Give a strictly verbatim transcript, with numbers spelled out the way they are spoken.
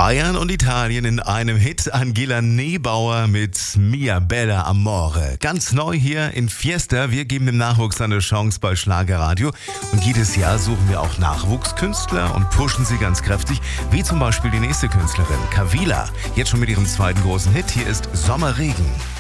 Bayern und Italien in einem Hit. Angela Nebauer mit Mia Bella Amore. Ganz neu hier in Fiesta. Wir geben dem Nachwuchs eine Chance bei Schlagerradio. Und jedes Jahr suchen wir auch Nachwuchskünstler und pushen sie ganz kräftig. Wie zum Beispiel die nächste Künstlerin, Kavila. Jetzt schon mit ihrem zweiten großen Hit. Hier ist Sommerregen.